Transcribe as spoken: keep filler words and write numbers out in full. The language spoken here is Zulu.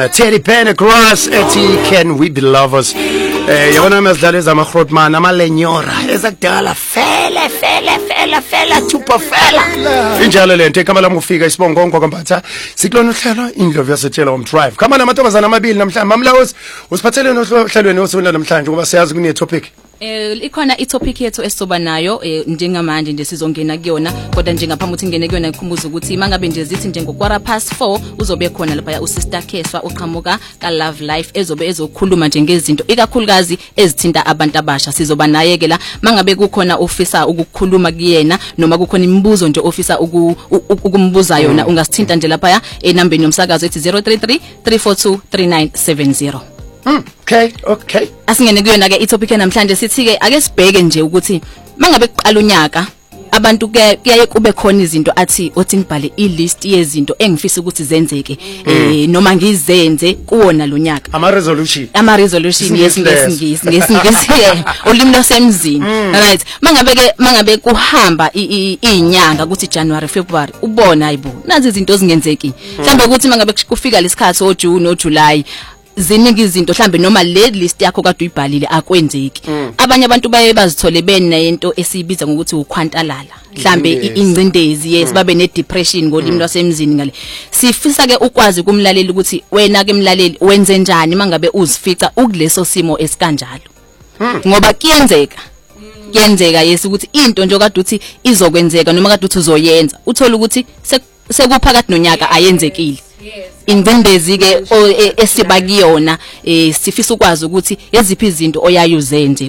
Teddy Pendergrass ethi Can We Be Lovers. Eh yabona mazidlalo ezamagrotman amalenyora ezakudala fele fele fele fele tupa fela. Injalo lento ekhama lami kufika isibongongo kwambatha sikulona uhlelo indlovu yasetshela om drive. Khama namantombazana amabili namhlanje mamlawozi usiphathele nohlelweni osona namhlanje ngoba siyazi kune topic. Eh ikhona itopic yethu esizoba nayo eh, njengamanje nje sizongena kuyona kodwa njengaphambi ukuthi ngene kuyona ikhumbuza ukuthi mangabe nje zithi njengokwarter past four uzobe khona lapha ya usister Keswa uqhamuka ka Love Life ezobe ezokhuluma nje ngezinto ikakhulukazi ezithinta abantu abasha sizoba naye ke la mangabe kukhona ofisa ukukhuluma kuyena noma kukhona imibuzo nje ofisa ukumbuza yona ungasithinta nje lapha ya enambeni yomsakazo ethi zero three three three four two three nine seven zero. Mm, okay, okay. Asingene kuyona ke itopic namhlanje sithi ke ake sibheke nje ukuthi mangabe kuqala unyaka abantu ke kuyaye kube khona izinto athi othi ngibhale ilist yezinto engifisa ukuthi zenzeke eh noma ngizenze kuwona lo nyaka ama resolution ama resolution yesingisi ngesingisi ulimi losemzini right mangabe ke mangabe kuhamba inyanga ukuthi January February ubona ayibo nazi izinto zingenzeki mhlawumbe ukuthi mangabe kufika lesikhathi o June no July ziningi izinto mhlambe noma le list yakho kade uyibhalile akwenzeki abanye abantu baye bazithole benento esibiza ngokuthi ukhwantalala mhlambe ingcindezi yes babe ne depression ngolimi lwasemzini ngale sifisa ke ukwazi kumlaleli ukuthi wena ke mlaleli wenze njani mangabe uzifica ukuleso simo esikanjalo ngoba kuyenzeka kuyenzeka yes ukuthi into nje kade uthi izokwenzeka noma kade uthi uzoyenza uthola ukuthi sekuphakathi nonyaka ayenzekile ingcindezi ke esiba kuyona sifisa ukwazi ukuthi eziphi izinto oyayi uzenze